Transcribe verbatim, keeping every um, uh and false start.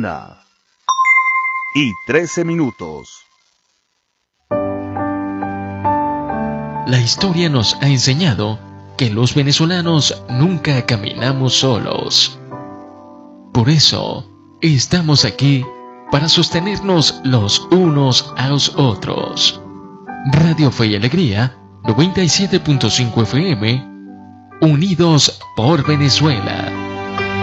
una y trece minutos. La historia nos ha enseñado que los venezolanos nunca caminamos solos. Por eso, estamos aquí para sostenernos los unos a los otros. Radio Fe y Alegría, noventa y siete punto cinco F M, unidos por Venezuela.